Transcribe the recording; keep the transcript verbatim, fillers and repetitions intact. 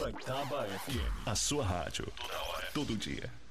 Sorocabana F M. A sua rádio. Toda hora. Todo dia.